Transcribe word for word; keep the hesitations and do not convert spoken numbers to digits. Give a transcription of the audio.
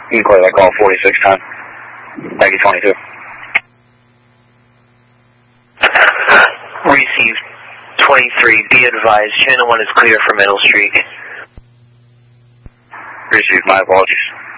You can clear that call forty-six ten. Thank you, twenty-two. Received twenty-three. Be advised, channel one is clear for Middle Street. Received. My apologies.